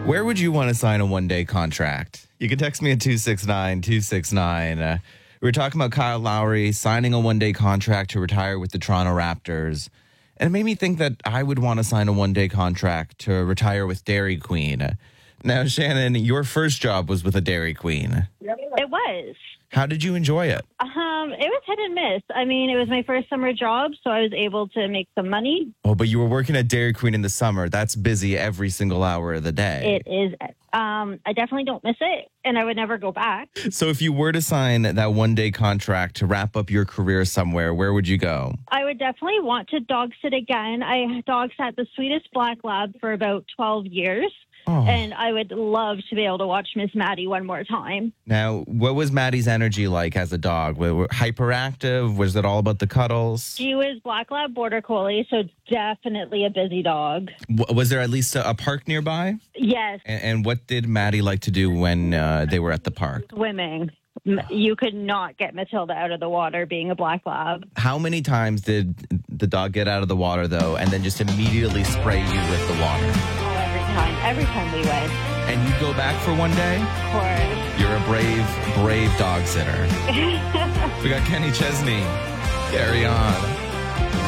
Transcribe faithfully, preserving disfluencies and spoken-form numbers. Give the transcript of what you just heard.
Where would you want to sign a one-day contract? You can text me at two six nine, two six nine. Uh, we were talking about Kyle Lowry signing a one-day contract to retire with the Toronto Raptors. And it made me think that I would want to sign a one-day contract to retire with Dairy Queen. Now, Shannon, your first job was with a Dairy Queen. It was. How did you enjoy it? Um, it was hit and miss. I mean, it was my first summer job, so I was able to make some money. Oh, but you were working at Dairy Queen in the summer. That's busy every single hour of the day. It is. Um, I definitely don't miss it, and I would never go back. So if you were to sign that one-day contract to wrap up your career somewhere, where would you go? I would definitely want to dog sit again. I dog sat the sweetest black lab for about twelve years. Oh. And I would love to be able to watch Miss Maddie one more time. Now, what was Maddie's energy like as a dog? Were, were hyperactive? Was it all about the cuddles? She was Black Lab Border Collie, so definitely a busy dog. W- was there at least a, a park nearby? Yes. And, and what did Maddie like to do when uh, they were at the park? Swimming. You could not get Matilda out of the water being a Black Lab. How many times did the dog get out of the water, though, and then just immediately spray you with the water? Oh, every time. Every time we went. And you'd go back for one day? Of course. You're a brave, brave dog sitter. We got Kenny Chesney. Carry on.